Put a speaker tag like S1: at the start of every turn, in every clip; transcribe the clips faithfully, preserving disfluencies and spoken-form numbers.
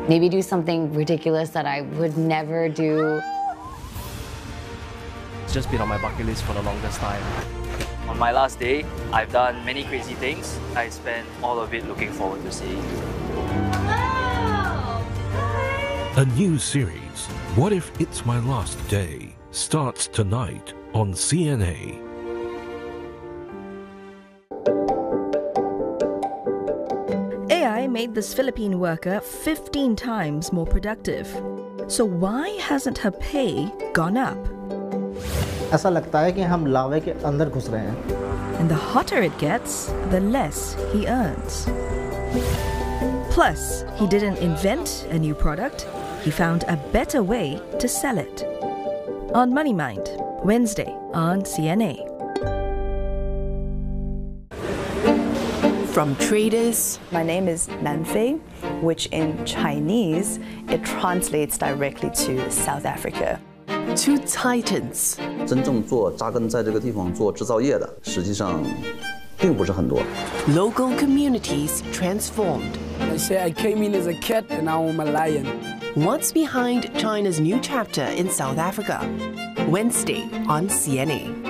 S1: Maybe do something ridiculous that I would never do.
S2: It's just been on my bucket list for the longest time.
S3: On my last day, I've done many crazy things. I spent all of it looking forward to seeing.
S4: A new series, What If It's My Last Day, starts tonight on C N A.
S5: A I made this Philippine worker fifteen times more productive. So why hasn't her pay gone up?
S6: ऐसा लगता है कि हम लावे के अंदर घुस रहे हैं.
S5: And the hotter it gets, the less he earns. Plus, he didn't invent a new product, he found a better way to sell it. On Money Mind, Wednesday on C N A.
S7: From traders.
S8: My name is Nanfei, which in Chinese, it translates directly to South Africa.
S7: To titans.
S9: 真正做扎根在这个地方做制造业的，实际上并不是很多。
S7: Local communities transformed.
S10: I say I came in as a cat and now I'm a lion.
S7: What's behind China's new chapter in South Africa? Wednesday on C N A.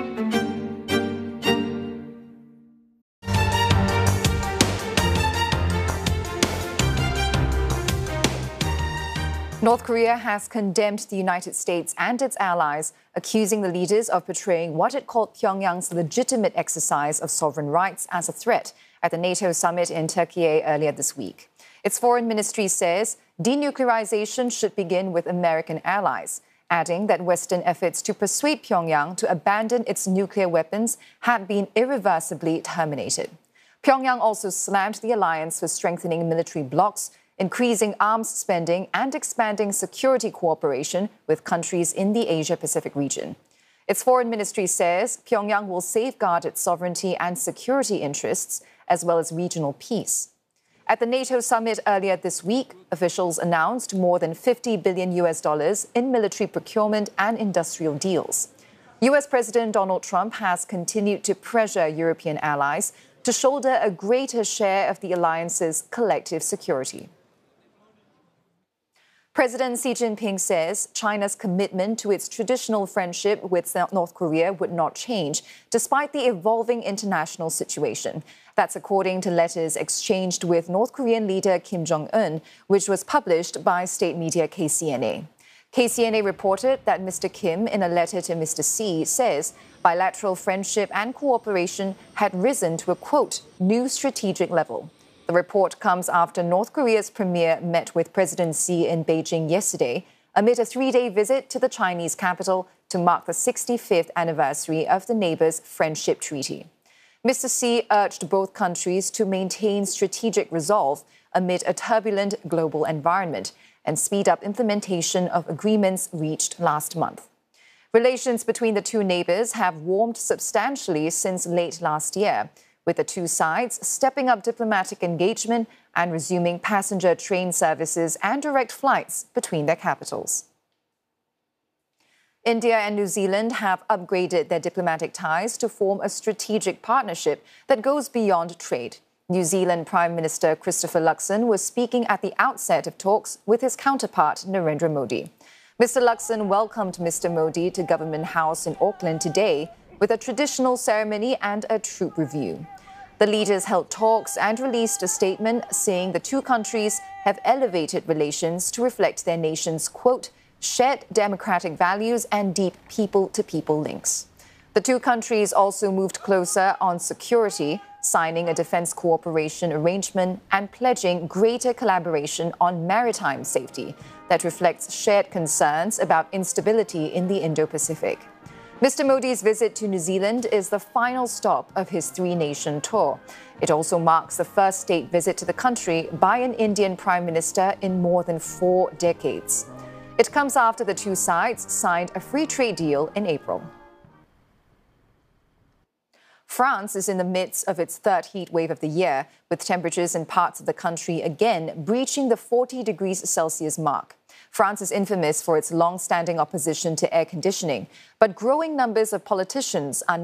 S11: North Korea has condemned the United States and its allies, accusing the leaders of portraying what it called Pyongyang's legitimate exercise of sovereign rights as a threat at the NATO summit in Turkey earlier this week. Its foreign ministry says denuclearization should begin with American allies, adding that Western efforts to persuade Pyongyang to abandon its nuclear weapons had been irreversibly terminated. Pyongyang also slammed the alliance for strengthening military blocs, increasing arms spending and expanding security cooperation with countries in the Asia-Pacific region. Its foreign ministry says Pyongyang will safeguard its sovereignty and security interests, as well as regional peace. At the NATO summit earlier this week, officials announced more than fifty billion U S dollars in military procurement and industrial deals. U S President Donald Trump has continued to pressure European allies to shoulder a greater share of the alliance's collective security. President Xi Jinping says China's commitment to its traditional friendship with North Korea would not change, despite the evolving international situation. That's according to letters exchanged with North Korean leader Kim Jong-un, which was published by state media K C N A. K C N A reported that Mister Kim, in a letter to Mister Xi, says bilateral friendship and cooperation had risen to a, quote, new strategic level. The report comes after North Korea's premier met with President Xi in Beijing yesterday amid a three-day visit to the Chinese capital to mark the sixty-fifth anniversary of the neighbors' friendship treaty. Mister Xi urged both countries to maintain strategic resolve amid a turbulent global environment and speed up implementation of agreements reached last month. Relations between the two neighbors have warmed substantially since late last year, with the two sides stepping up diplomatic engagement and resuming passenger train services and direct flights between their capitals. India and New Zealand have upgraded their diplomatic ties to form a strategic partnership that goes beyond trade. New Zealand Prime Minister Christopher Luxon was speaking at the outset of talks with his counterpart Narendra Modi. Mister Luxon welcomed Mister Modi to Government House in Auckland today with a traditional ceremony and a troop review. The leaders held talks and released a statement saying the two countries have elevated relations to reflect their nations' quote, shared democratic values and deep people-to-people links. The two countries also moved closer on security, signing a defense cooperation arrangement and pledging greater collaboration on maritime safety that reflects shared concerns about instability in the Indo-Pacific. Mister Modi's visit to New Zealand is the final stop of his three-nation tour. It also marks the first state visit to the country by an Indian Prime Minister in more than four decades. It comes after the two sides signed a free trade deal in April. France is in the midst of its third heat wave of the year, with temperatures in parts of the country again breaching the forty degrees Celsius mark. France is infamous for its long-standing opposition to air conditioning, but growing numbers of politicians are